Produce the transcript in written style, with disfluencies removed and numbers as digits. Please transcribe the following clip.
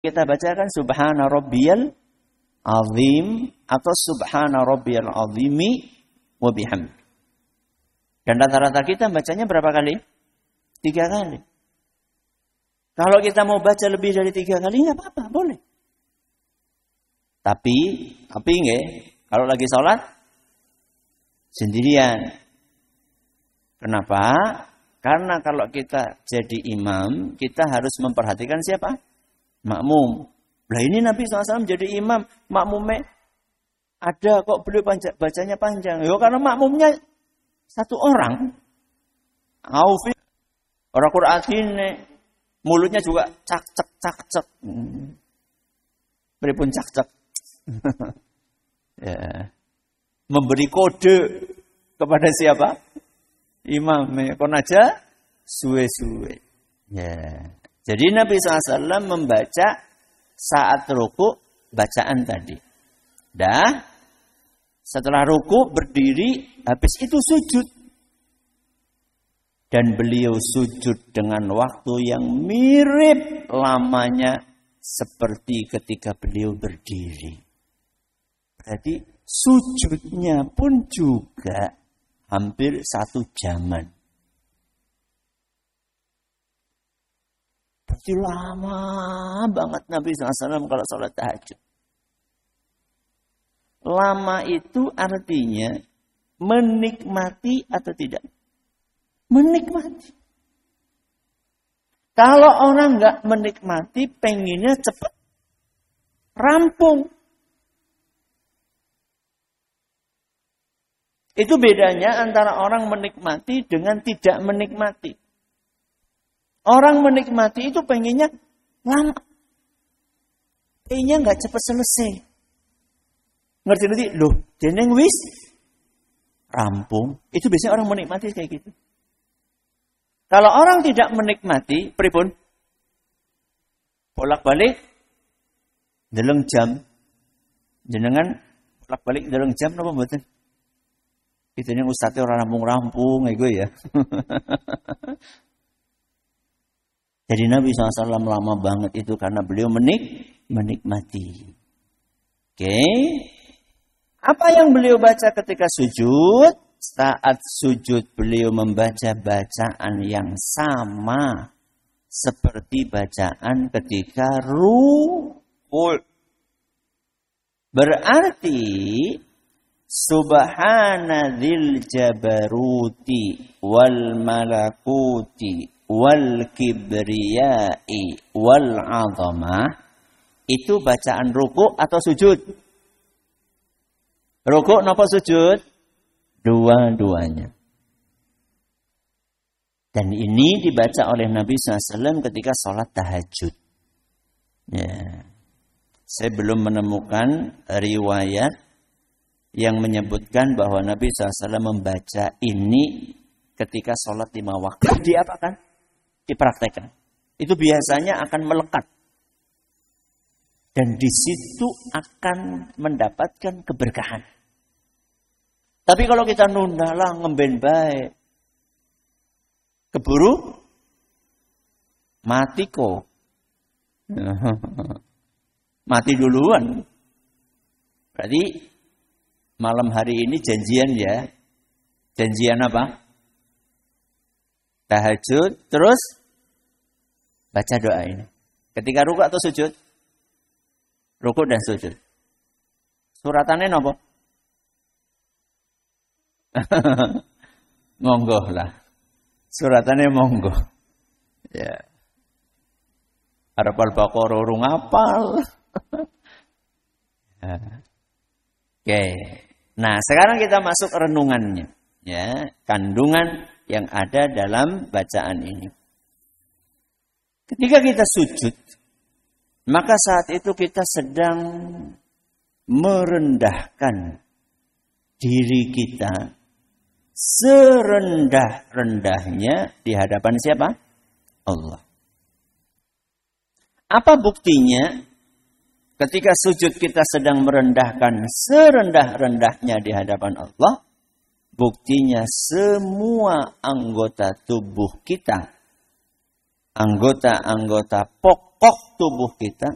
kita bacakan subhana rabbiyal azim atau subhana rabbiyal azimi wa bihamdi. Dan rata-rata kita bacanya berapa kali? 3 kali. Kalau kita mau baca lebih dari 3 kali, nggak apa-apa, boleh. Tapi nggih, kalau lagi sholat sendirian. Kenapa? Karena kalau kita jadi imam, kita harus memperhatikan siapa? Makmum. Lah ini Nabi SAW jadi imam, makmumnya ada kok beliau bacanya panjang. Ya karena makmumnya 1 orang. Aufi orang Quran ini mulutnya juga cak-cek. Pripun cak-cek. Ya. Memberi kode kepada siapa? Imam. Kon aja suwe-suwe. Ya. Jadi Nabi SAW membaca saat ruku bacaan tadi. Dah setelah ruku berdiri, habis itu sujud. Dan beliau sujud dengan waktu yang mirip lamanya seperti ketika beliau berdiri. Berarti sujudnya pun juga hampir 1 jaman. Berarti lama banget Nabi SAW kalau sholat tahajud. Lama itu artinya menikmati atau tidak? Menikmati. Kalau orang nggak menikmati, pengennya cepat rampung. Itu bedanya antara orang menikmati dengan tidak menikmati. Orang menikmati itu pengennya lama. Pengennya nggak cepat selesai. Ngerti-ngerti? Loh, jeneng wis rampung. Itu biasanya orang menikmati kayak gitu. Kalau orang tidak menikmati, pripun? Bolak-balik deleng jam. Jenengan bolak-balik deleng jam napa mboten? Itu yang ustadz orang rampung-rampung gue ya. Jadi Nabi SAW lama banget itu karena beliau menikmati. Oke. Apa yang beliau baca ketika sujud? Saat sujud beliau membaca bacaan yang sama seperti bacaan ketika ruku. Berarti Subhana dzil jabaruti wal malakuti wal kibriyai wal azamah itu bacaan ruku atau sujud? Ruku napa sujud? Dua-duanya. Dan ini dibaca oleh Nabi SAW ketika sholat tahajud. Ya. Saya belum menemukan riwayat yang menyebutkan bahwa Nabi SAW membaca ini ketika sholat 5 waktu. Diapakan? Dipraktekkan. Itu biasanya akan melekat. Dan di situ akan mendapatkan keberkahan. Tapi kalau kita nunda lah ngemben baik, keburu mati kok. Mati duluan. Berarti malam hari ini janjian ya. Janjian apa? Tahajud terus baca doa ini. Ketika ruku atau sujud? Ruku dan sujud. Suratannya apa? Monggo lah. Suratannya monggo. Ya. Arapal Baqarah urung apal. Ya. Oke. Nah, sekarang kita masuk renungannya. Ya, kandungan yang ada dalam bacaan ini. Ketika kita sujud, maka saat itu kita sedang merendahkan diri kita serendah-rendahnya di hadapan siapa? Allah. Apa buktinya? Ketika sujud kita sedang merendahkan serendah-rendahnya di hadapan Allah, buktinya semua anggota tubuh kita, anggota-anggota pokok tubuh kita